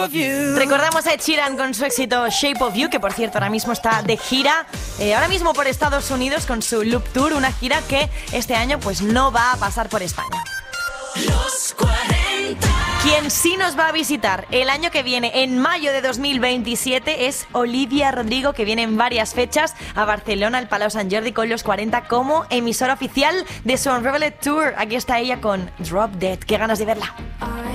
Recordamos a Ed Sheeran con su éxito Shape of You, que por cierto ahora mismo está de gira, ahora mismo por Estados Unidos con su Loop Tour, una gira que este año pues no va a pasar por España. Los 40. Quien sí nos va a visitar el año que viene, en mayo de 2027, es Olivia Rodrigo, que viene en varias fechas a Barcelona, al Palau Sant Jordi, con los 40 como emisora oficial de su Unrevealed Tour. Aquí está ella con Drop Dead. Qué ganas de verla.